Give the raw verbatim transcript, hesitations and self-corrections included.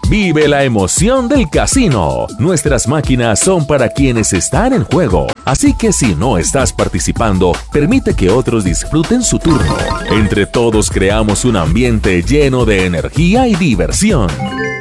Vive la emoción del casino. Nuestras máquinas son para quienes están en juego. Así que si no estás participando, permite que otros disfruten su turno. Entre todos creamos un ambiente lleno de energía y diversión.